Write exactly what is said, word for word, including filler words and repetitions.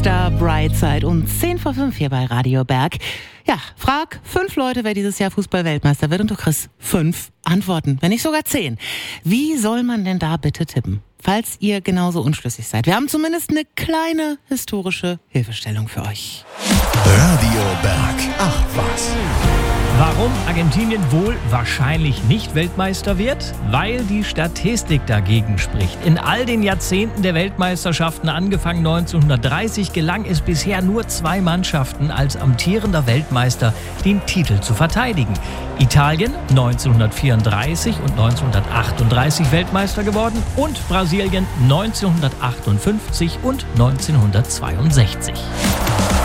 Da Brightside um zehn vor fünf hier bei Radio Berg. Ja, frag fünf Leute, wer dieses Jahr Fußball-Weltmeister wird, und du kriegst fünf Antworten, wenn nicht sogar zehn. Wie soll man denn da bitte tippen, falls ihr genauso unschlüssig seid? Wir haben zumindest eine kleine historische Hilfestellung für euch. Radio Berg. Ach was. Warum Argentinien wohl wahrscheinlich nicht Weltmeister wird? Weil die Statistik dagegen spricht. In all den Jahrzehnten der Weltmeisterschaften, angefangen neunzehnhundertdreißig, gelang es bisher nur zwei Mannschaften als amtierender Weltmeister den Titel zu verteidigen. Italien neunzehnhundertvierunddreißig und neunzehnhundertachtunddreißig Weltmeister geworden und Brasilien neunzehnhundertachtundfünfzig und neunzehnhundertzweiundsechzig.